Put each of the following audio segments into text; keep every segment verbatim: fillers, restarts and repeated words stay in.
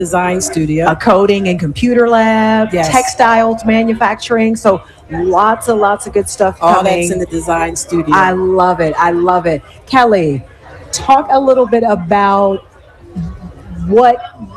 design studio, a coding and computer lab, yes. textiles manufacturing. So lots and lots of good stuff All coming. that's in the design studio. I love it. I love it. Kelly, talk a little bit about what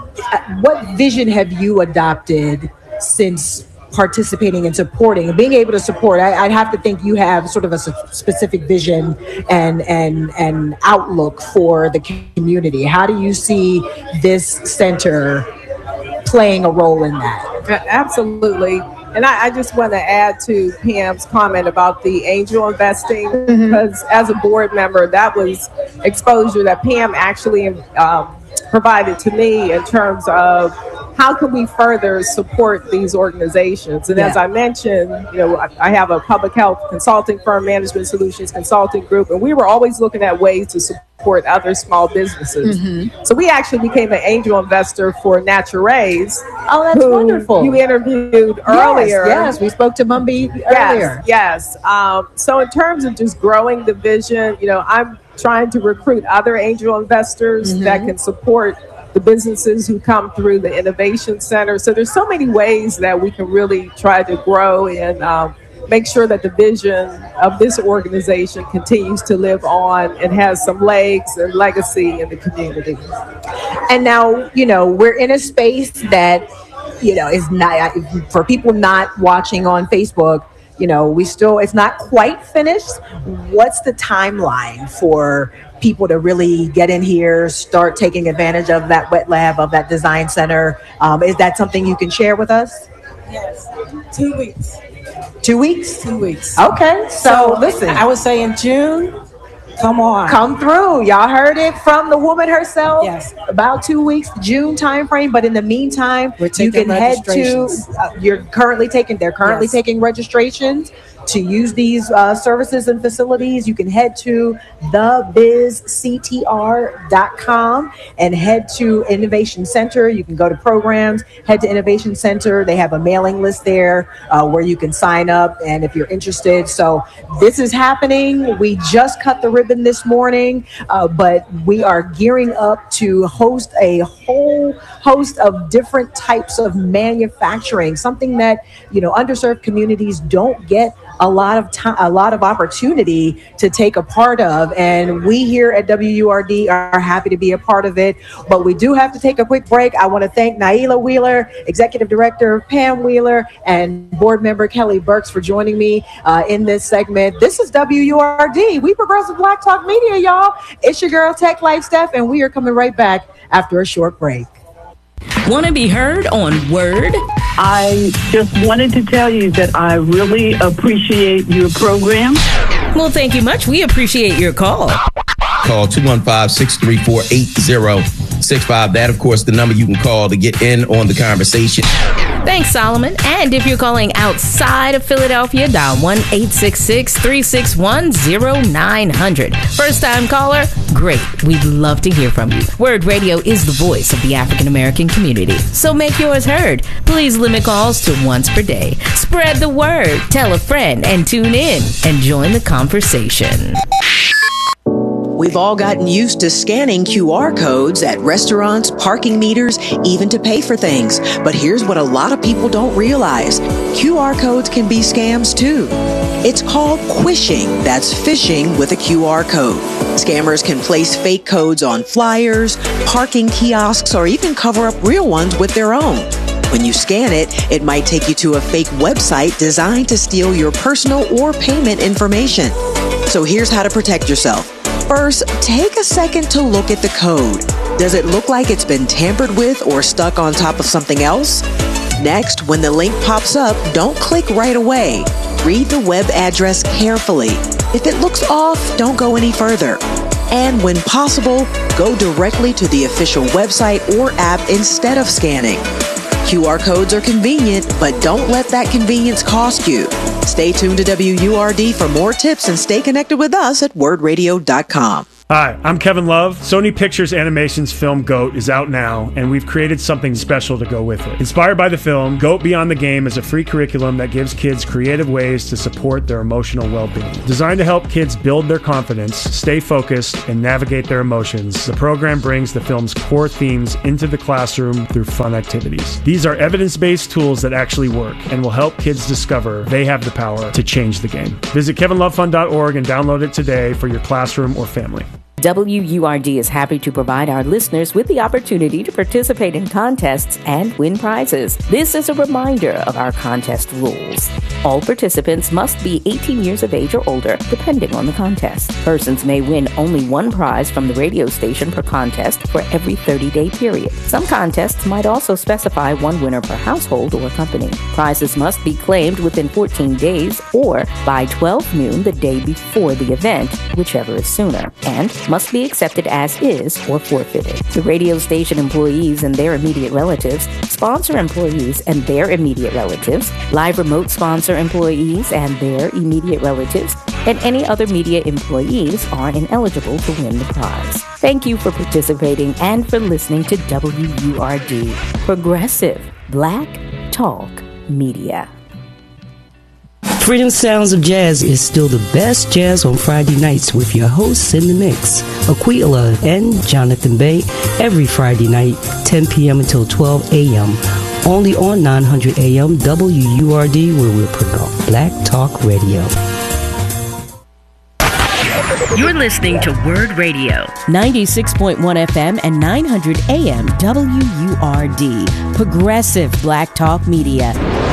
what vision have you adopted since participating and supporting and being able to support. I, I'd have to think you have sort of a specific vision and and and outlook for the community. How do you see this center playing a role in that? Absolutely. And I, I just want to add to Pam's comment about the angel investing, Mm-hmm. because as a board member, that was exposure that Pam actually um, provided to me in terms of how can we further support these organizations? And Yeah. as I mentioned, you know, I, I have a public health consulting firm, Management Solutions Consulting Group, and we were always looking at ways to support other small businesses. Mm-hmm. So we actually became an angel investor for Naturaise. Oh, that's who wonderful. You interviewed earlier. Yes, yes, we spoke to Mumby earlier. Yes, yes. Um, so in terms of just growing the vision, you know, I'm trying to recruit other angel investors Mm-hmm. that can support the businesses who come through the Innovation Center. So there's so many ways that we can really try to grow and um, make sure that the vision of this organization continues to live on and has some legs and legacy in the community. And now, you know, we're in a space that, you know, is not, for people not watching on Facebook, you know, we still, it's not quite finished. What's the timeline for people to really get in here, start taking advantage of that wet lab, of that design center? Um, is that something you can share with us? Yes, two weeks. Two weeks? Two weeks. Okay, so, so listen. I would say in June, come on. Come through. Y'all heard it from the woman herself. Yes. About two weeks, June timeframe. But in the meantime, We're you taking can head to, registrations. uh, you're currently taking, they're currently Yes. taking registrations to use these uh, services and facilities. You can head to the biz c t r dot com and head to Innovation Center. You can go to programs, head to Innovation Center. They have a mailing list there uh, where you can sign up, and if you're interested. So this is happening. We just cut the ribbon this morning, uh, but we are gearing up to host a whole host of different types of manufacturing, something that, you know, underserved communities don't get a lot of time, a lot of opportunity to take a part of. And we here at W U R D are happy to be a part of it. But we do have to take a quick break. I want to thank Naila Wheeler, Executive Director Pam Wheeler, and Board Member Kelly Burks for joining me uh, in this segment. This is W U R D. We Progressive Black Talk Media, y'all. It's your girl, Tech Life Steph, and we are coming right back after a short break. Want to be heard on Word? I just wanted to tell you that I really appreciate your program. Well, thank you much. We appreciate your call. Call two one five, six three four, eight zero six five. That, of course, the number you can call to get in on the conversation. Thanks, Solomon. And if you're calling outside of Philadelphia, dial one eight six six, three six one, zero nine zero zero. First-time caller? Great. We'd love to hear from you. Word Radio is the voice of the African American community, so make yours heard. Please limit calls to once per day. Spread the word, tell a friend, and tune in and join the conversation. We've all gotten used to scanning Q R codes at restaurants, parking meters, even to pay for things. But here's what a lot of people don't realize. Q R codes can be scams too. It's called quishing. That's phishing with a Q R code. Scammers can place fake codes on flyers, parking kiosks, or even cover up real ones with their own. When you scan it, it might take you to a fake website designed to steal your personal or payment information. So here's how to protect yourself. First, take a second to look at the code. Does it look like it's been tampered with or stuck on top of something else? Next, when the link pops up, don't click right away. Read the web address carefully. If it looks off, don't go any further. And when possible, go directly to the official website or app instead of scanning. Q R codes are convenient, but don't let that convenience cost you. Stay tuned to W U R D for more tips and stay connected with us at word radio dot com. Hi, I'm Kevin Love. Sony Pictures Animation's film GOAT is out now, and we've created something special to go with it. Inspired by the film, GOAT Beyond the Game is a free curriculum that gives kids creative ways to support their emotional well-being. Designed to help kids build their confidence, stay focused, and navigate their emotions, the program brings the film's core themes into the classroom through fun activities. These are evidence-based tools that actually work and will help kids discover they have the power to change the game. Visit kevin love fund dot org and download it today for your classroom or family. W U R D is happy to provide our listeners with the opportunity to participate in contests and win prizes. This is a reminder of our contest rules. All participants must be eighteen years of age or older, depending on the contest. Persons may win only one prize from the radio station per contest for every thirty-day period. Some contests might also specify one winner per household or company. Prizes must be claimed within fourteen days or by twelve noon the day before the event, whichever is sooner, and must be accepted as is or forfeited. The radio station employees and their immediate relatives, sponsor employees and their immediate relatives, live remote sponsor employees and their immediate relatives, and any other media employees are ineligible to win the prize. Thank you for participating and for listening to W U R D, Progressive Black Talk Media. Freedom Sounds of Jazz is still the best jazz on Friday nights with your hosts in the mix, Aquila and Jonathan Bay, every Friday night, ten p.m. until twelve a.m., only on nine hundred A M W U R D, where we'll promote Black Talk Radio. You're listening to Word Radio, ninety-six point one F M and nine hundred A M W U R D, Progressive Black Talk Media.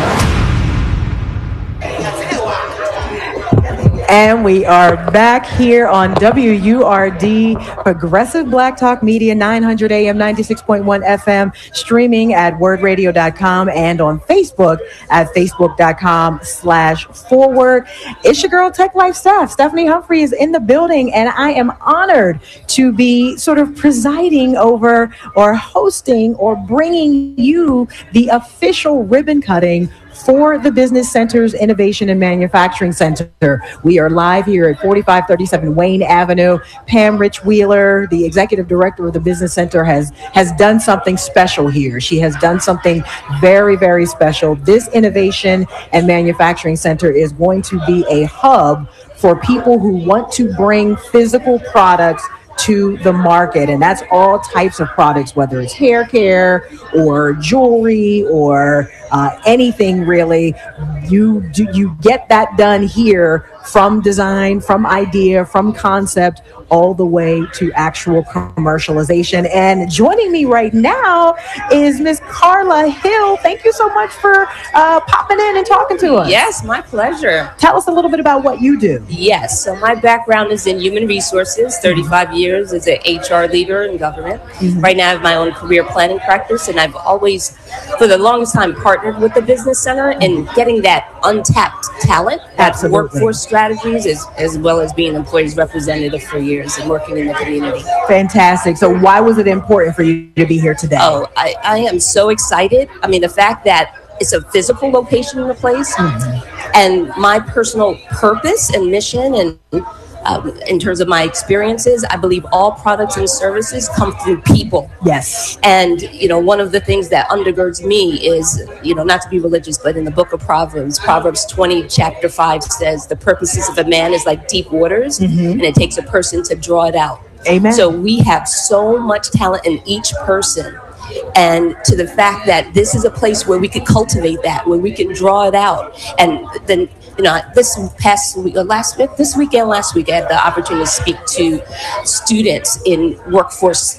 And we are back here on W U R D, Progressive Black Talk Media, nine hundred A M, ninety-six point one F M, streaming at word radio dot com and on Facebook at facebook dot com slash forward. It's your girl, Tech Life Staff. Stephanie Humphrey is in the building, and I am honored to be sort of presiding over or hosting or bringing you the official ribbon cutting for the Business Center's Innovation and Manufacturing Center. We are live here at forty-five thirty-seven Wayne Avenue. Pam Rich Wheeler, the executive director of the Business Center, has, has done something special here. She has done something very, very special. This Innovation and Manufacturing Center is going to be a hub for people who want to bring physical products to the market, and that's all types of products, whether it's hair care or jewelry or uh, anything really. You do you get that done here, from design, from idea, from concept, all the way to actual commercialization. And joining me right now is Miss Carla Hill. Thank you so much for uh, popping in and talking to us. Yes, my pleasure. Tell us a little bit about what you do. Yes, so my background is in human resources, thirty-five years as an H R leader in government. Mm-hmm. Right now I have my own career planning practice, and I've always, for the longest time, partnered with the Business Center in getting that untapped talent, that Absolutely. workforce strategies, as, as well as being employees representative for years and working in the community. Fantastic. So why was it important for you to be here today? Oh, I, I am so excited. I mean, the fact that it's a physical location in the place, mm-hmm. and my personal purpose and mission and Uh, in terms of my experiences, I believe all products and services come through people. Yes. And, you know, one of the things that undergirds me is, you know, not to be religious, but in the book of Proverbs, Proverbs twenty, chapter five says, the purposes of a man is like deep waters, mm-hmm. and it takes a person to draw it out. Amen. So we have so much talent in each person. And to the fact that this is a place where we could cultivate that, where we can draw it out. And then, you know, this past week, last week, this weekend, last week, I had the opportunity to speak to students in workforce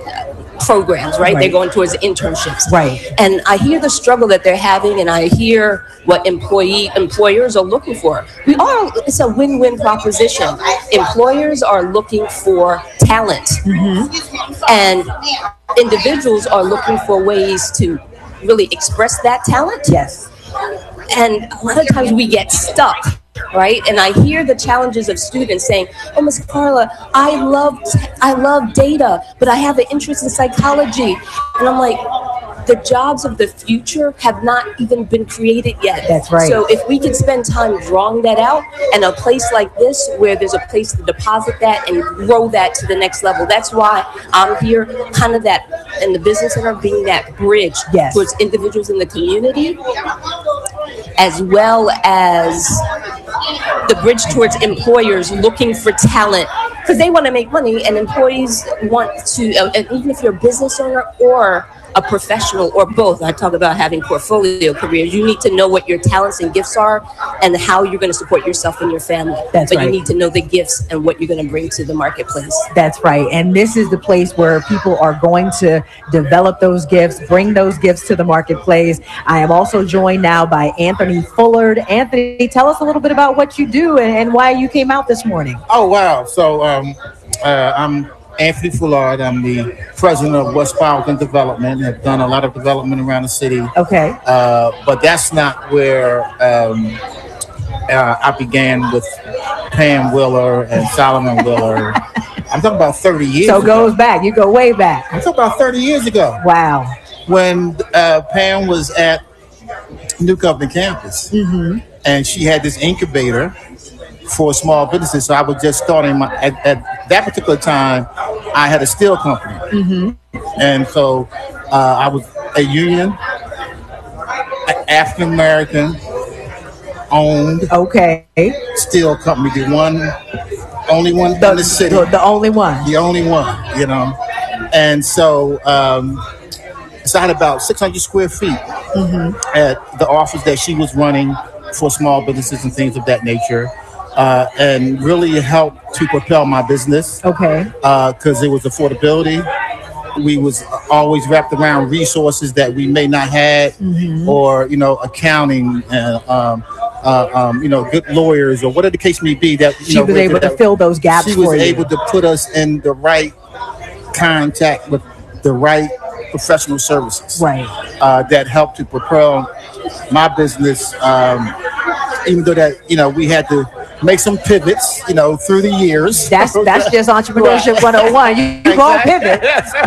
programs, right? right? They're going towards internships. Right. And I hear the struggle that they're having, and I hear what employee employers are looking for. We are, it's a win-win proposition. Employers are looking for talent, mm-hmm. and individuals are looking for ways to really express that talent. Yes. And a lot of times we get stuck, right? And I hear the challenges of students saying, "Oh, Miss Carla, I love I love data, but I have an interest in psychology." And I'm like, the jobs of the future have not even been created yet. That's right. So if we can spend time drawing that out, and a place like this where there's a place to deposit that and grow that to the next level, that's why I'm here, kind of that, in the business center, being that bridge yes. towards individuals in the community, as well as the bridge towards employers looking for talent, because they want to make money, and employees want to, uh, and even if you're a business owner or a professional or both, I talk about having portfolio careers, you need to know what your talents and gifts are and how you're going to support yourself and your family. That's but right. you need to know the gifts and what you're going to bring to the marketplace. That's right. And this is the place where people are going to develop those gifts, bring those gifts to the marketplace. I am also joined now by Anthony Fullard. Anthony, tell us a little bit about what you do and, and why you came out this morning. Oh, wow. So um, uh, I'm Anthony Fullard. I'm the president of West Powellton Development. I've done a lot of development around the city. Okay. Uh, but that's not where um, uh, I began with Pam Willer and Solomon Willer. I'm talking about thirty years so ago. So it goes back. You go way back. I'm talking about thirty years ago. Wow. When uh, Pam was at New Covenant campus. Mm-hmm. And she had this incubator for small businesses. So I was just starting my, at, at that particular time, I had a steel company. Mm-hmm. And so uh, I was a union, African-American owned okay. steel company, the one, only one the, in the city. The, the only one. The only one, you know. And so, um, so I had about six hundred square feet mm-hmm. at the office that she was running for small businesses and things of that nature. Uh, and really helped to propel my business. Okay. Because uh, it was affordability. We was always wrapped around resources that we may not have, mm-hmm. or you know, accounting, and um, uh, um, you know, good lawyers, or whatever the case may be. That you she know, was able that, to fill those gaps. She was for able you. to put us in the right contact with the right professional services. Right. Uh, that helped to propel my business. Um, even though that you know we had to make some pivots, you know, through the years. That's that's just entrepreneurship one oh one. You, you go pivot.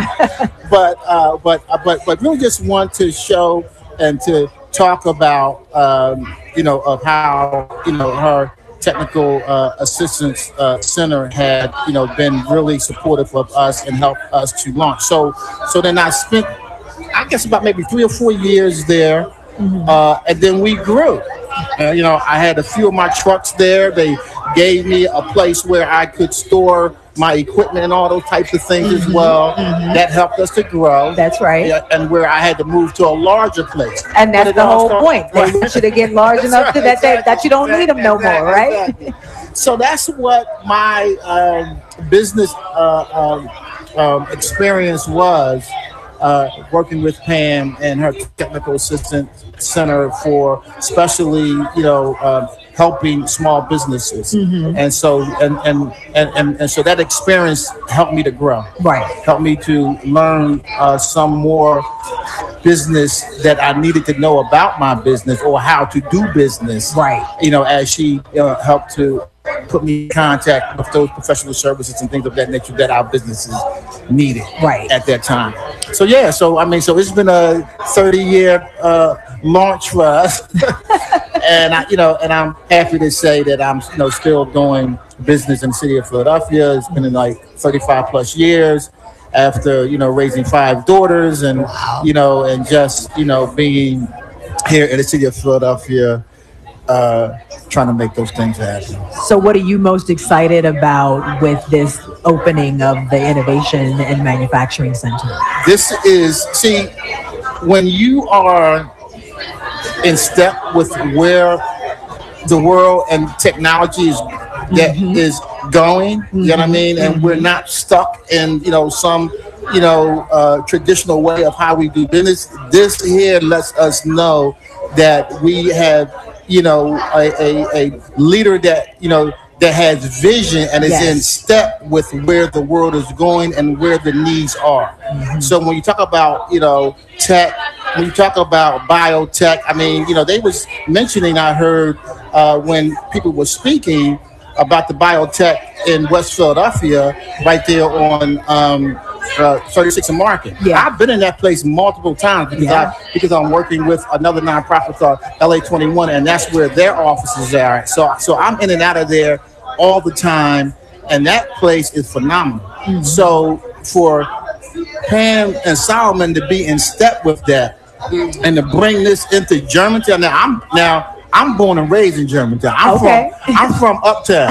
but uh, but uh, but but really just want to show and to talk about um, you know of how you know her technical uh, assistance uh, center had you know been really supportive of us and helped us to launch. So so then I spent I guess about maybe three or four years there, mm-hmm. uh, and then we grew. Uh, you know, I had a few of my trucks there. They gave me a place where I could store my equipment and all those types of things mm-hmm, as well. Mm-hmm. That helped us to grow. That's right. Yeah, and where I had to move to a larger place. And that's the whole start- point. They want you to get large enough right, to that exactly, they, that you don't exactly, need them no exactly, more, right? Exactly. So that's what my um, business uh, um, um, experience was. Uh, working with Pam and her technical assistant center for especially, you know, uh, helping small businesses. Mm-hmm. And so, and, and, and, and, and so that experience helped me to grow. Right. Helped me to learn uh, some more business that I needed to know about my business or how to do business. Right. You know, as she uh, helped to put me in contact with those professional services and things of that nature that our businesses needed right at that time. So yeah, so I mean, so it's been a thirty year uh, launch for us, and I, you know, and I'm happy to say that I'm, you know, still doing business in the city of Philadelphia. It's been in like thirty-five plus years after you know raising five daughters and wow. you know and just you know being here in the city of Philadelphia. Uh, trying to make those things happen. So what are you most excited about with this opening of the Innovation and Manufacturing Center? This is, see, when you are in step with where the world and technology is that mm-hmm. is going, mm-hmm. you know what I mean? And mm-hmm. we're not stuck in, you know, some, you know, uh, traditional way of how we do business. This here lets us know that we have you know, a, a, a leader that, you know, that has vision and is yes. in step with where the world is going and where the needs are. Mm-hmm. So when you talk about, you know, tech, when you talk about biotech, I mean, you know, they was mentioning, I heard uh, when people were speaking about the biotech in West Philadelphia, right there on um, uh, thirty-six and Market. Yeah. I've been in that place multiple times because Yeah. I because I'm working with another nonprofit called L A twenty-one, and that's where their offices are. So so I'm in and out of there all the time, and that place is phenomenal. Mm-hmm. So for Pam and Solomon to be in step with that and to bring this into Germantown. Now I'm now I'm born and raised in Germantown. I'm Okay. from I'm from uptown.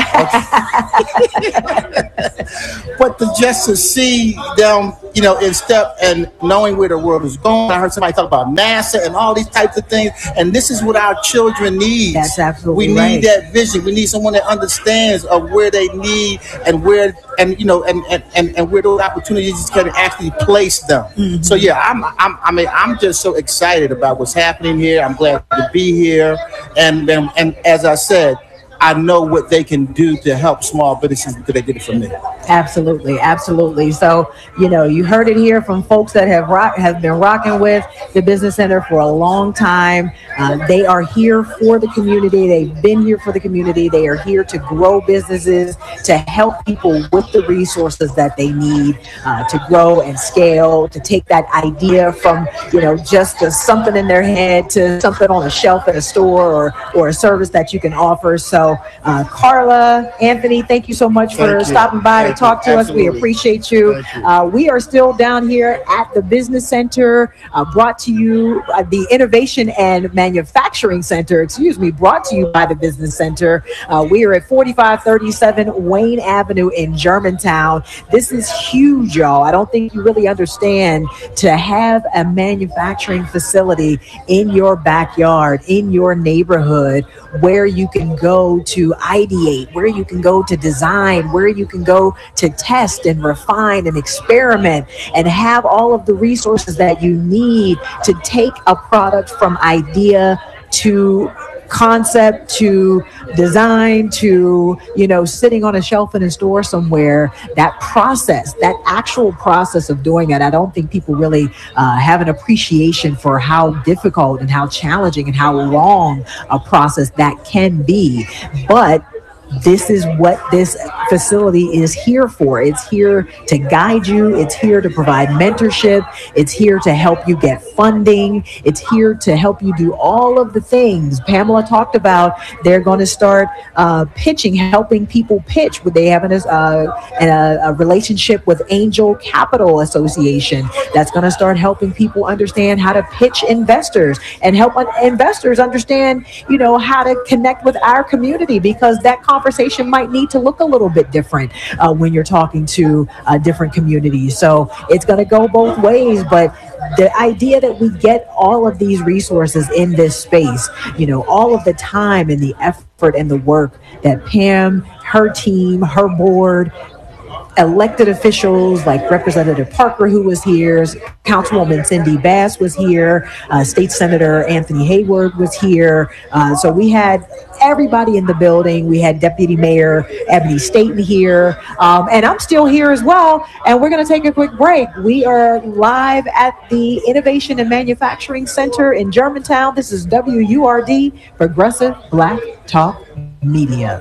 But to just to see them, you know, in step and knowing where the world is going. I heard somebody talk about NASA and all these types of things. And this is what our children need. That's absolutely We need right. that vision. We need someone that understands of where they need and where and you know and and, and, and where those opportunities can actually place them. Mm-hmm. So yeah, I'm I'm I mean I'm just so excited about what's happening here. I'm glad to be here. And and, and as I said, I know what they can do to help small businesses because they did it for me. Absolutely, absolutely. So, you know, you heard it here from folks that have rock, have been rocking with the Business Center for a long time. Uh, they are here for the community. They've been here for the community. They are here to grow businesses, to help people with the resources that they need uh, to grow and scale, to take that idea from, you know, just a, something in their head to something on a shelf at a store or, or a service that you can offer. So, uh, Carla, Anthony, thank you so much for Thank you. stopping by Thank to talk to you. us. We Absolutely. appreciate you. Thank you. Uh, we are still down here at the Business Center, uh, brought to you, uh, the Innovation and Manufacturing Center, excuse me, brought to you by the Business Center. Uh, we are at forty-five thirty-seven Wayne Avenue in Germantown. This is huge, y'all. I don't think you really understand to have a manufacturing facility in your backyard, in your neighborhood, where you can go to ideate, where you can go to design, where you can go to test and refine and experiment and have all of the resources that you need to take a product from idea to concept to design to, you know, sitting on a shelf in a store somewhere. That process, that actual process of doing it, I don't think people really uh, have an appreciation for how difficult and how challenging and how long a process that can be. But this is what this facility is here for. It's here to guide you. It's here to provide mentorship. It's here to help you get funding. It's here to help you do all of the things. Pamela talked about they're going to start uh, pitching, helping people pitch. They have an, uh, a, a relationship with Angel Capital Association that's going to start helping people understand how to pitch investors and help investors understand, you know, how to connect with our community, because that conversation might need to look a little bit different uh, when you're talking to uh, different communities. So it's going to go both ways, but the idea that we get all of these resources in this space, you know, all of the time and the effort and the work that Pam, her team, her board, elected officials like Representative Parker, who was here, Councilwoman Cindy Bass was here, uh, State Senator Anthony Hayward was here. Uh, so we had everybody in the building. We had Deputy Mayor Ebony Staten here, um, and I'm still here as well. And we're going to take a quick break. We are live at the Innovation and Manufacturing Center in Germantown. This is W U R D, Progressive Black Talk Media.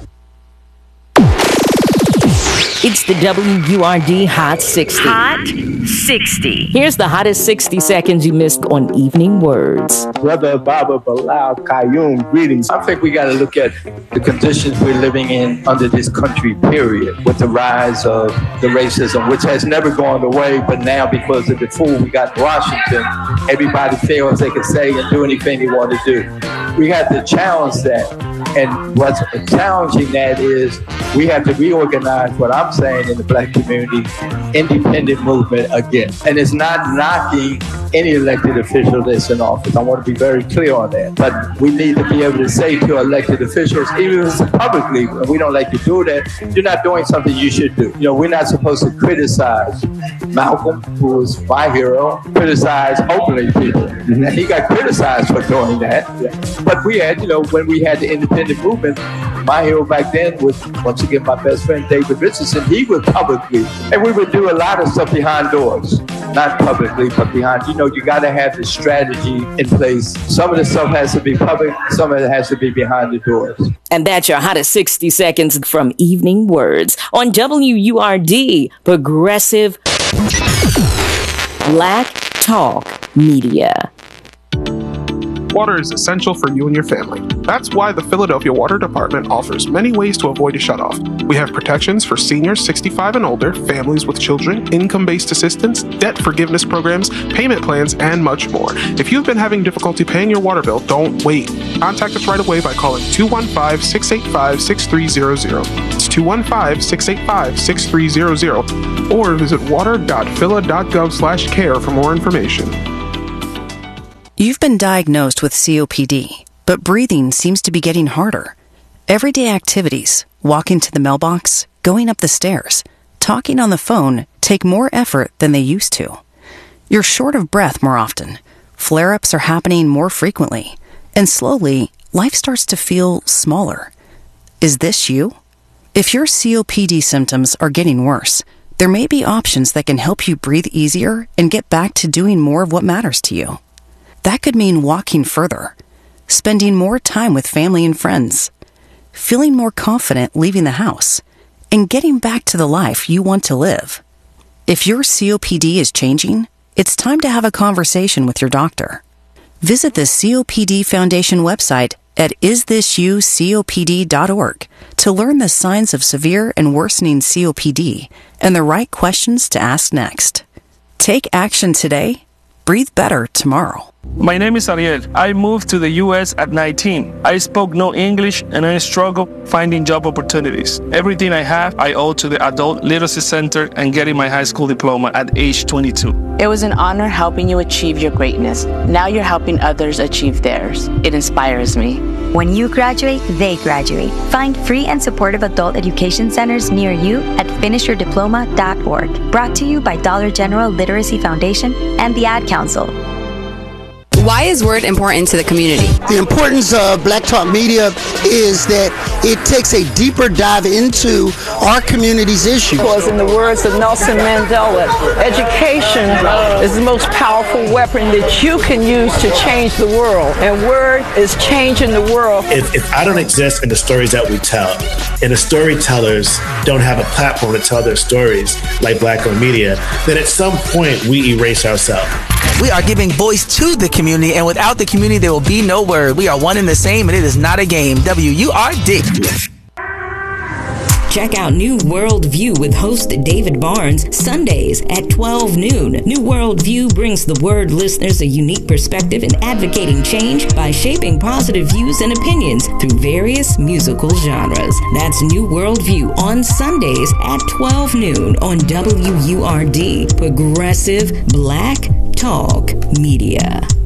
It's the W U R D Hot sixty. Hot sixty. Here's the hottest sixty seconds you missed on Evening Words. Brother Baba Bilal Qayyum, greetings. I think we got to look at the conditions we're living in under this country, period, with the rise of the racism, which has never gone away, but now because of the fool we got in Washington, everybody feels they can say and do anything they want to do. We have to challenge that. And what's challenging that is we have to reorganize what I'm saying in the black community, independent movement again. And it's not knocking any elected official that's in office. I want to be very clear on that. But we need to be able to say to elected officials, even if it's publicly, and we don't like to do that, you're not doing something you should do. You know, we're not supposed to criticize Malcolm, who was my hero, criticize openly people. And he got criticized for doing that. But we had, you know, when we had the independent movement, my hero back then was, once again, my best friend, David Richardson. He would publicly, and we would do a lot of stuff behind doors. Not publicly, but behind, you know, you got to have the strategy in place. Some of the stuff has to be public, some of it has to be behind the doors. And that's your hottest sixty seconds from Evening Words on W U R D, Progressive Black Talk Media. Water is essential for you and your family. That's why the Philadelphia Water Department offers many ways to avoid a shutoff. We have protections for seniors sixty-five and older, families with children, income-based assistance, debt forgiveness programs, payment plans, and much more. If you've been having difficulty paying your water bill, don't wait. Contact us right away by calling two one five, six eight five, six three zero zero. It's two one five, six eight five, six three zero zero. Or visit water dot phila dot gov slash care for more information. You've been diagnosed with C O P D, but breathing seems to be getting harder. Everyday activities, walking to the mailbox, going up the stairs, talking on the phone take more effort than they used to. You're short of breath more often. Flare-ups are happening more frequently. And slowly, life starts to feel smaller. Is this you? If your C O P D symptoms are getting worse, there may be options that can help you breathe easier and get back to doing more of what matters to you. That could mean walking further, spending more time with family and friends, feeling more confident leaving the house, and getting back to the life you want to live. If your C O P D is changing, it's time to have a conversation with your doctor. Visit the C O P D Foundation website at is this you copd dot org to learn the signs of severe and worsening C O P D and the right questions to ask next. Take action today. Breathe better tomorrow. My name is Ariel. I moved to the U S at nineteen. I spoke no English and I struggled finding job opportunities. Everything I have, I owe to the Adult Literacy Center and getting my high school diploma at age twenty-two. It was an honor helping you achieve your greatness. Now you're helping others achieve theirs. It inspires me. When you graduate, they graduate. Find free and supportive adult education centers near you at finish your diploma dot org. Brought to you by Dollar General Literacy Foundation and the Ad Council. Why is Word important to the community? The importance of Black Talk Media is that it takes a deeper dive into our community's issues. Because in the words of Nelson Mandela, education is the most powerful weapon that you can use to change the world. And Word is changing the world. If, if I don't exist in the stories that we tell, and the storytellers don't have a platform to tell their stories like Black Owned Media, then at some point we erase ourselves. We are giving voice to the community, and without the community, there will be no Word. We are one and the same, and it is not a game. W U R D. Check out New World View with host David Barnes, Sundays at twelve noon. New World View brings the Word listeners a unique perspective in advocating change by shaping positive views and opinions through various musical genres. That's New World View on Sundays at twelve noon on W U R D, Progressive Black Talk Media.